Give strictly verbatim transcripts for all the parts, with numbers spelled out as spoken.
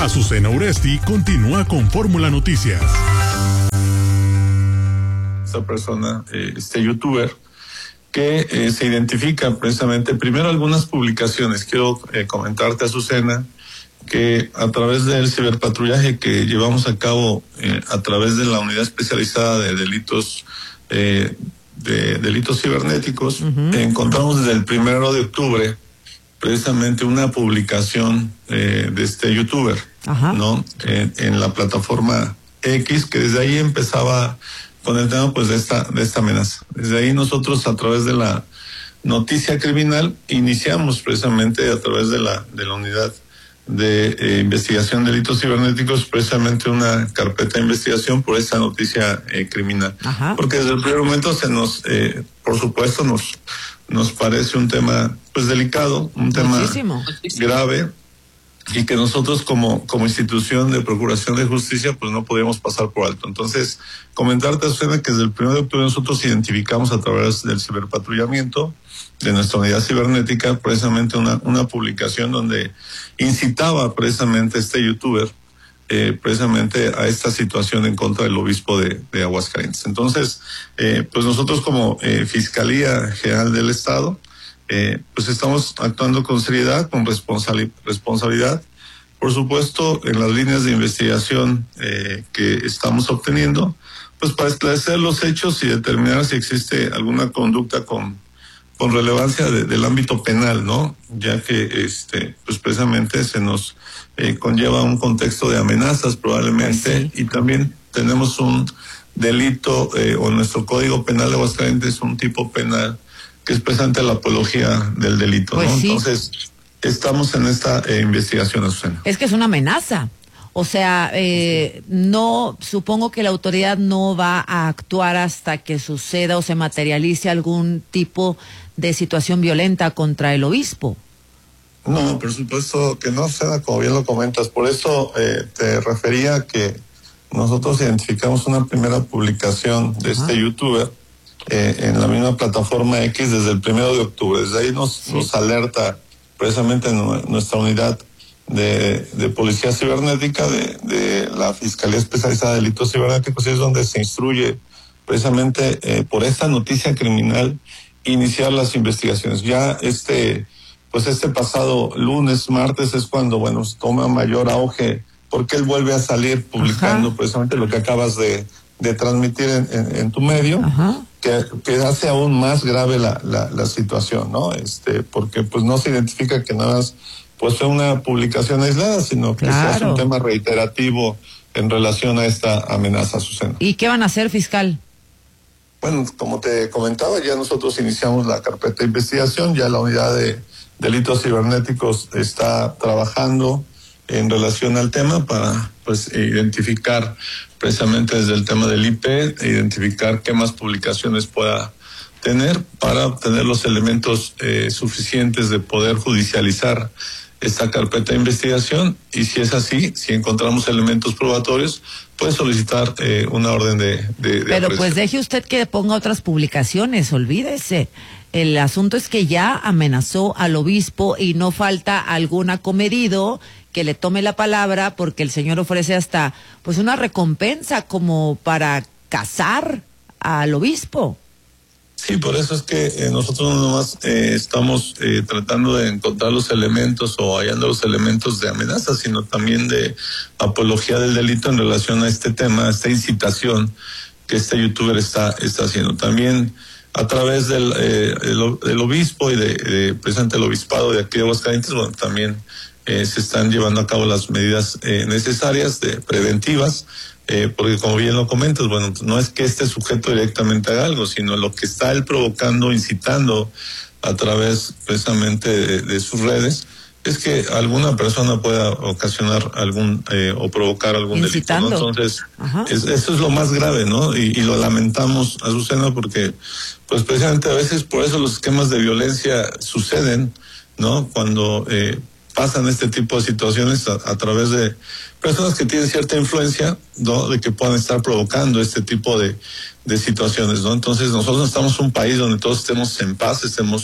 Azucena Uresti continúa con Fórmula Noticias. Esta persona, eh, este youtuber, que eh, se identifica precisamente, primero algunas publicaciones. Quiero eh, comentarte, Azucena, que a través del ciberpatrullaje que llevamos a cabo eh, a través de la unidad especializada de delitos eh, de delitos cibernéticos, uh-huh. eh, encontramos desde el primero de octubre precisamente una publicación eh, de este youtuber, uh-huh. ¿no? En, en la plataforma X, que desde ahí empezaba con el tema pues de esta de esta amenaza. Desde ahí nosotros, a través de la noticia criminal, iniciamos precisamente a través de la de la unidad de eh, investigación de delitos cibernéticos, precisamente una carpeta de investigación por esta noticia eh, criminal. Ajá. Porque desde el primer momento se nos, eh, por supuesto, nos nos parece un tema pues delicado, un tema Muchísimo. grave, y que nosotros como como institución de procuración de justicia pues no podíamos pasar por alto. Entonces, comentarte, Susana, que desde el primero de octubre nosotros identificamos a través del ciberpatrullamiento de nuestra unidad cibernética precisamente una una publicación donde incitaba precisamente este youtuber eh, precisamente a esta situación en contra del obispo de, de Aguascalientes. Entonces, eh, pues nosotros como eh, Fiscalía General del Estado eh, pues estamos actuando con seriedad, con responsabili- responsabilidad, por supuesto, en las líneas de investigación eh, que estamos obteniendo, pues para esclarecer los hechos y determinar si existe alguna conducta con con relevancia de, del ámbito penal, ¿no? Ya que este pues precisamente se nos eh, conlleva un contexto de amenazas probablemente, sí. Y también tenemos un delito eh, o nuestro Código Penal de Aguascalientes, un tipo penal que es precisamente la apología del delito, pues ¿no? Sí. Entonces, estamos en esta eh, investigación, Azucena. Es que es una amenaza. O sea, eh, no, supongo que la autoridad no va a actuar hasta que suceda o se materialice algún tipo de situación violenta contra el obispo. No, por supuesto que no, Susana, como bien lo comentas. Por eso eh, te refería que nosotros identificamos una primera publicación de Ajá. este youtuber eh, en la misma plataforma X desde el primero de octubre. Desde ahí nos, sí. nos alerta precisamente nuestra unidad de, de policía cibernética de, de la Fiscalía Especializada de Delitos Cibernéticos, y es donde se instruye precisamente eh, por esta noticia criminal iniciar las investigaciones. Ya este pues este pasado lunes, martes es cuando bueno toma mayor auge, porque él vuelve a salir publicando Ajá. precisamente lo que acabas de, de transmitir en, en, en tu medio, que, que hace aún más grave la, la, la situación, ¿no? Este, porque pues no se identifica que nada más pues fue una publicación aislada, sino que claro. se hace un tema reiterativo en relación a esta amenaza, Susana. ¿Y qué van a hacer, fiscal? Bueno, como te comentaba, ya nosotros iniciamos la carpeta de investigación, ya la unidad de delitos cibernéticos está trabajando en relación al tema para pues identificar precisamente desde el tema del I P, identificar qué más publicaciones pueda tener para obtener los elementos eh, suficientes de poder judicializar esta carpeta de investigación, y si es así, si encontramos elementos probatorios, puede solicitar eh, una orden de, de, de Pero aprecio. pues deje usted que ponga otras publicaciones, olvídese. El asunto es que ya amenazó al obispo y no falta algún acomedido que le tome la palabra, porque el señor ofrece hasta pues una recompensa como para casar al obispo. Sí, por eso es que eh, nosotros no nomás eh, estamos eh, tratando de encontrar los elementos o hallando los elementos de amenaza, sino también de apología del delito en relación a este tema, a esta incitación que este youtuber está está haciendo. También a través del, eh, el, del obispo y de, de precisamente el obispado de aquí de Aguascalientes, bueno, también eh, se están llevando a cabo las medidas eh, necesarias, de preventivas, Eh, porque como bien lo comentas, bueno, no es que este sujeto directamente haga algo, sino lo que está él provocando, incitando a través precisamente de, de sus redes, es que alguna persona pueda ocasionar algún eh, o provocar algún incitando. delito, ¿no? Entonces, es, eso es lo más grave, ¿no? Y, y lo lamentamos, Azucena, porque pues precisamente a veces por eso los esquemas de violencia suceden, ¿no? Cuando eh, pasan este tipo de situaciones a, a través de personas que tienen cierta influencia, ¿no? De que puedan estar provocando este tipo de, de situaciones, ¿no? Entonces nosotros estamos en un país donde todos estemos en paz, estemos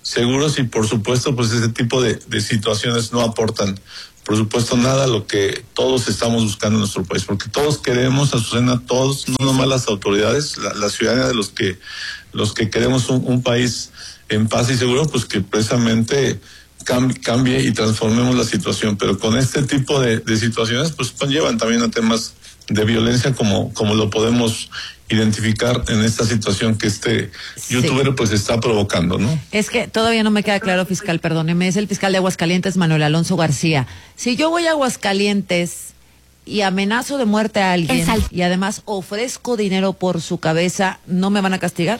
seguros y por supuesto pues ese tipo de, de situaciones no aportan por supuesto nada a lo que todos estamos buscando en nuestro país, porque todos queremos, Azucena, todos, no nomás las autoridades, la, la ciudadanía de los que los que queremos un, un país en paz y seguro, pues que precisamente cambie, cambie y transformemos la situación, pero con este tipo de, de situaciones pues conllevan también a temas de violencia como como lo podemos identificar en esta situación que este sí. youtuber pues está provocando, ¿no? Es que todavía no me queda claro, fiscal, perdóneme, es el fiscal de Aguascalientes, Manuel Alonso García. Si yo voy a Aguascalientes y amenazo de muerte a alguien y además ofrezco dinero por su cabeza, ¿no me van a castigar?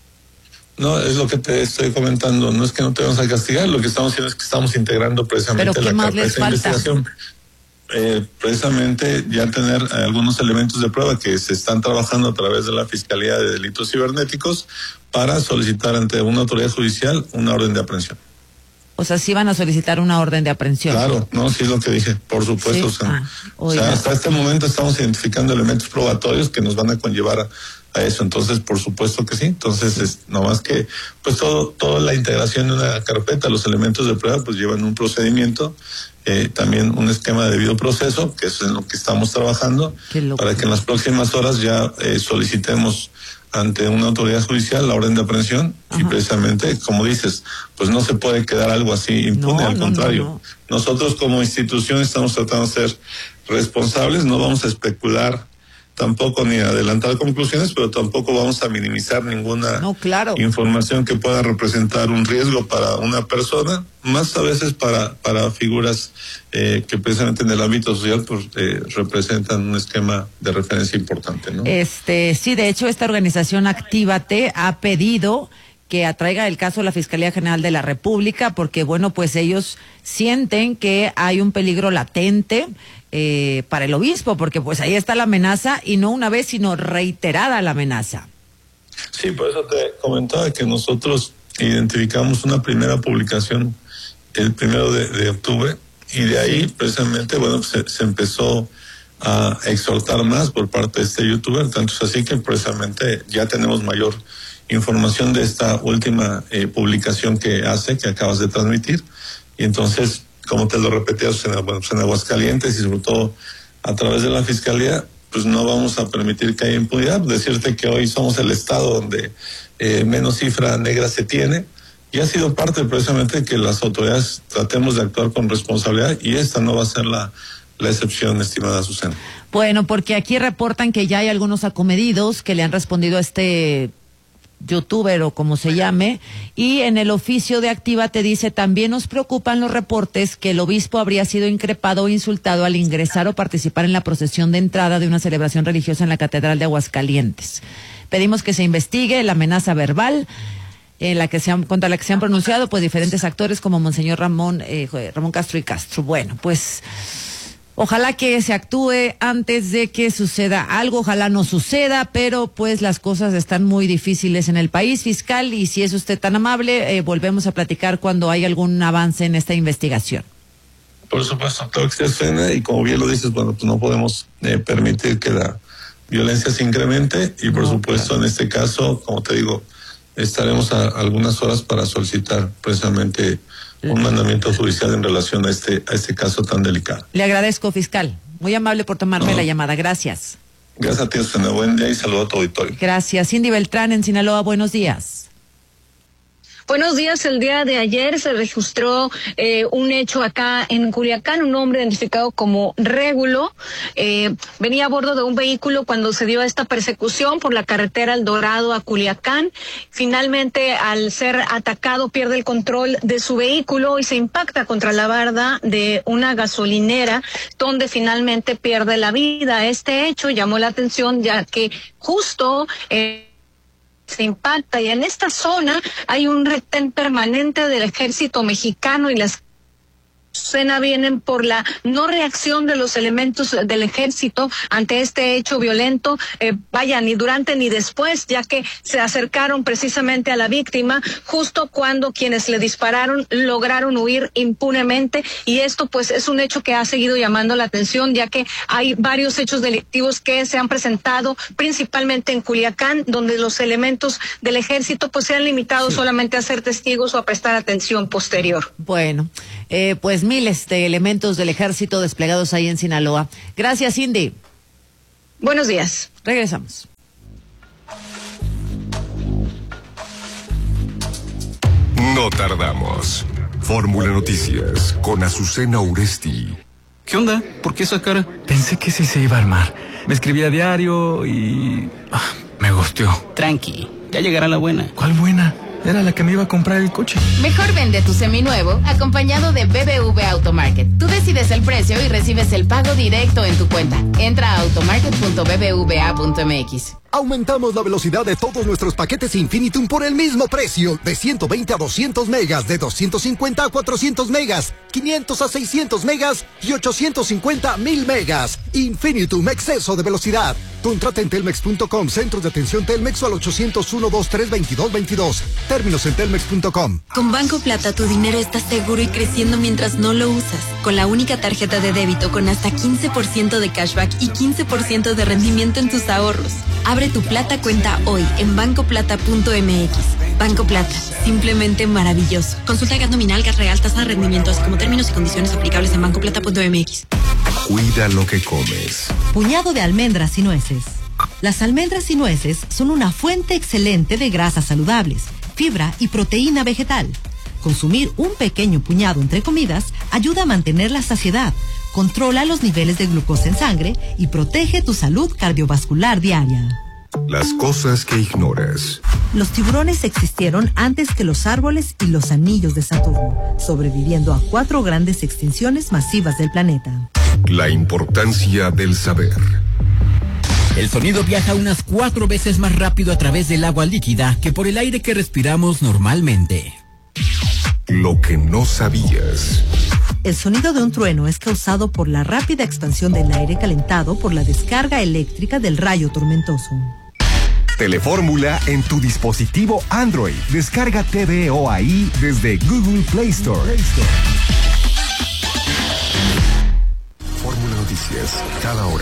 No, es lo que te estoy comentando, no es que no te vamos a castigar, lo que estamos haciendo es que estamos integrando precisamente ¿Pero qué la más carpeta les de falta? investigación. Eh, precisamente ya tener eh, algunos elementos de prueba que se están trabajando a través de la Fiscalía de Delitos Cibernéticos para solicitar ante una autoridad judicial una orden de aprehensión. O sea, sí van a solicitar una orden de aprehensión. Claro, no, sí es lo que dije, por supuesto. ¿Sí? O sea, ah, o sea, hasta este momento estamos identificando elementos probatorios que nos van a conllevar a, a eso. Entonces, por supuesto que sí. Entonces, sí. Es, no más que, pues todo, toda la integración de una carpeta, los elementos de prueba, pues llevan un procedimiento, eh, también un esquema de debido proceso, que es en lo que estamos trabajando, para que en las próximas horas ya eh, solicitemos ante una autoridad judicial la orden de aprehensión. Ajá. Y precisamente, como dices, pues no se puede quedar algo así impune, no, al no, contrario. No, no. Nosotros como institución estamos tratando de ser responsables, no vamos a especular tampoco ni adelantar conclusiones, pero tampoco vamos a minimizar ninguna no, claro. información que pueda representar un riesgo para una persona, más a veces para para figuras eh, que precisamente en el ámbito social pues eh, representan un esquema de referencia importante, ¿no? Este, sí, de hecho esta organización Actívate ha pedido que atraiga el caso a la Fiscalía General de la República, porque bueno, pues ellos sienten que hay un peligro latente eh, para el obispo, porque pues ahí está la amenaza, y no una vez, sino reiterada la amenaza. Sí, por eso te comentaba que nosotros identificamos una primera publicación el primero de, de octubre, y de ahí sí. precisamente, bueno, se, se empezó a exhortar más por parte de este youtuber, tanto es así que precisamente ya tenemos mayor información de esta última eh, publicación que hace, que acabas de transmitir, y entonces, como te lo repetías, en, bueno, pues en Aguascalientes y sobre todo a través de la Fiscalía, pues no vamos a permitir que haya impunidad. Decirte que hoy somos el estado donde eh, menos cifra negra se tiene, y ha sido parte precisamente que las autoridades tratemos de actuar con responsabilidad, y esta no va a ser la, la excepción, estimada Susana. Bueno, porque aquí reportan que ya hay algunos acomedidos que le han respondido a este youtuber o como se llame, y en el oficio de Actívate dice: también nos preocupan los reportes que el obispo habría sido increpado o insultado al ingresar o participar en la procesión de entrada de una celebración religiosa en la Catedral de Aguascalientes. Pedimos que se investigue la amenaza verbal en la que se han, contra la que se han pronunciado pues diferentes actores como Monseñor Ramón eh, Ramón Castro y Castro. Bueno, pues ojalá que se actúe antes de que suceda algo, ojalá no suceda, pero pues las cosas están muy difíciles en el país, fiscal, y si es usted tan amable, eh, volvemos a platicar cuando hay algún avance en esta investigación. Por supuesto, todo que se, y como bien lo dices, bueno, pues no podemos eh, permitir que la violencia se incremente, y por no, supuesto claro. En este caso, como te digo, estaremos a algunas horas para solicitar precisamente un mandamiento judicial en relación a este a este caso tan delicado. Le agradezco, fiscal. Muy amable por tomarme no. la llamada. Gracias. Gracias a ti, Susana. Buen día y saludo a tu auditorio. Gracias. Cindy Beltrán en Sinaloa. Buenos días. Buenos días. El día de ayer se registró eh, un hecho acá en Culiacán. Un hombre identificado como Régulo eh, venía a bordo de un vehículo cuando se dio esta persecución por la carretera El Dorado a Culiacán. Finalmente, al ser atacado, pierde el control de su vehículo y se impacta contra la barda de una gasolinera, donde finalmente pierde la vida. Este hecho llamó la atención, ya que justo eh, se impacta, y en esta zona hay un retén permanente del ejército mexicano y las Azucena, vienen por la no reacción de los elementos del ejército ante este hecho violento, eh, vaya, ni durante ni después, ya que se acercaron precisamente a la víctima justo cuando quienes le dispararon lograron huir impunemente, y esto pues es un hecho que ha seguido llamando la atención, ya que hay varios hechos delictivos que se han presentado principalmente en Culiacán, donde los elementos del ejército pues se han limitado sí. solamente a ser testigos o a prestar atención posterior. Bueno, eh, pues miles de elementos del ejército desplegados ahí en Sinaloa. Gracias, Cindy. Buenos días. Regresamos. No tardamos. Fórmula Noticias con Azucena Uresti. ¿Qué onda? ¿Por qué esa cara? Pensé que sí se iba a armar. Me escribía a diario y... Ah, me gusteó. Tranqui, ya llegará la buena. ¿Cuál buena? Era la que me iba a comprar el coche. Mejor vende tu seminuevo acompañado de B B V Automarket. Tú decides el precio y recibes el pago directo en tu cuenta. Entra a automarket punto b b v a punto m x. Aumentamos la velocidad de todos nuestros paquetes Infinitum por el mismo precio. De ciento veinte a doscientos megas, de doscientos cincuenta a cuatrocientos megas, quinientos a seiscientos megas y ochocientos cincuenta a mil megas. Infinitum, exceso de velocidad. Contrata en telmex punto com, centros de atención Telmex o al ochocientos uno, veintitrés, veintidós, veintidós. Términos en telmex punto com. Con Banco Plata tu dinero está seguro y creciendo mientras no lo usas. Con la única tarjeta de débito con hasta quince por ciento de cashback y quince por ciento de rendimiento en tus ahorros. Abre tu Plata cuenta hoy en banco plata punto m x. Banco Plata, simplemente maravilloso. Consulta gas nominal, gas real, tasa de rendimiento, así como términos y condiciones aplicables en banco plata punto m x. Cuida lo que comes. Puñado de almendras y nueces. Las almendras y nueces son una fuente excelente de grasas saludables, fibra y proteína vegetal. Consumir un pequeño puñado entre comidas ayuda a mantener la saciedad, controla los niveles de glucosa en sangre y protege tu salud cardiovascular diaria. Las cosas que ignoras. Los tiburones existieron antes que los árboles y los anillos de Saturno, sobreviviendo a cuatro grandes extinciones masivas del planeta. La importancia del saber. El sonido viaja unas cuatro veces más rápido a través del agua líquida que por el aire que respiramos normalmente. Lo que no sabías. El sonido de un trueno es causado por la rápida expansión del aire calentado por la descarga eléctrica del rayo tormentoso. Telefórmula en tu dispositivo Android. Descarga T V O ahí desde Google Play Store. Play Store. Fórmula Noticias, cada hora.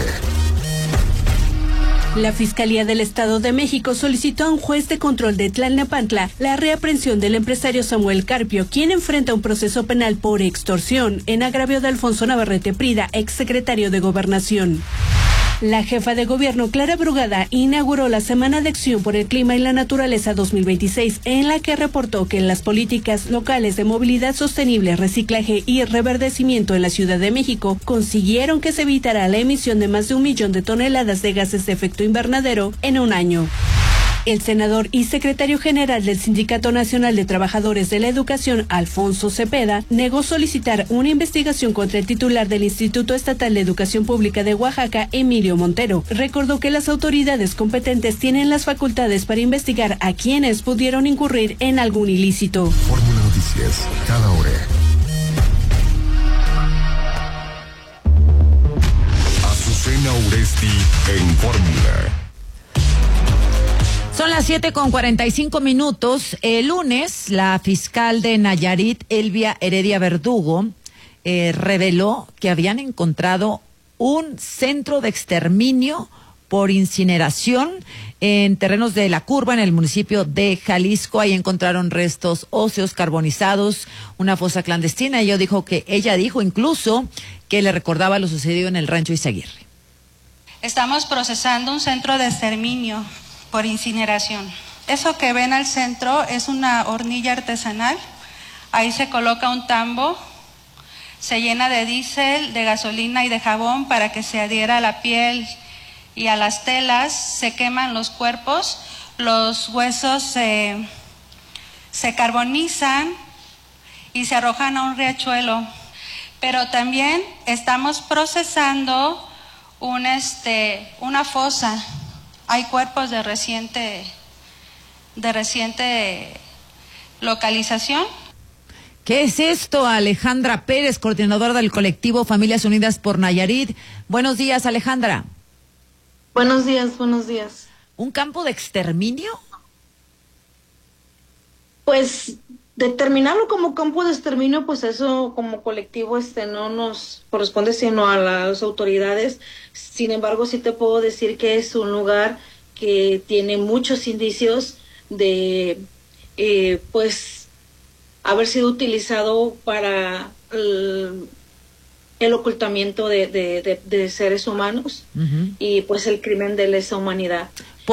La Fiscalía del Estado de México solicitó a un juez de control de Tlalnepantla la reaprehensión del empresario Samuel Carpio, quien enfrenta un proceso penal por extorsión en agravio de Alfonso Navarrete Prida, exsecretario de Gobernación. La jefa de gobierno, Clara Brugada, inauguró la Semana de Acción por el Clima y la Naturaleza dos mil veintiséis, en la que reportó que las políticas locales de movilidad sostenible, reciclaje y reverdecimiento en la Ciudad de México consiguieron que se evitara la emisión de más de un millón de toneladas de gases de efecto invernadero en un año. El senador y secretario general del Sindicato Nacional de Trabajadores de la Educación, Alfonso Cepeda, negó solicitar una investigación contra el titular del Instituto Estatal de Educación Pública de Oaxaca, Emilio Montero. Recordó que las autoridades competentes tienen las facultades para investigar a quienes pudieron incurrir en algún ilícito. Fórmula Noticias, cada hora. Azucena Uresti en Fórmula. Son las siete con cuarenta y cinco minutos. El lunes, la fiscal de Nayarit, Elvia Heredia Verdugo, eh, reveló que habían encontrado un centro de exterminio por incineración en terrenos de La Curva, en el municipio de Jalisco. Ahí encontraron restos óseos carbonizados, una fosa clandestina. Ella dijo que ella dijo incluso que le recordaba lo sucedido en el rancho Izaguirre. Estamos procesando un centro de exterminio por incineración. Eso que ven al centro es una hornilla artesanal. Ahí se coloca un tambo, se llena de diésel, de gasolina y de jabón para que se adhiera a la piel y a las telas. Se queman los cuerpos, los huesos se, se carbonizan y se arrojan a un riachuelo. Pero también estamos procesando un, este, una fosa. Hay cuerpos de reciente, de reciente localización. ¿Qué es esto? Alejandra Pérez, coordinadora del colectivo Familias Unidas por Nayarit. Buenos días, Alejandra. Buenos días, buenos días. ¿Un campo de exterminio? Pues determinarlo como campo de exterminio, pues eso como colectivo este no nos corresponde sino a las autoridades. Sin embargo, sí te puedo decir que es un lugar que tiene muchos indicios de eh, pues haber sido utilizado para el, el ocultamiento de, de, de, de seres humanos uh-huh. y pues el crimen de lesa humanidad.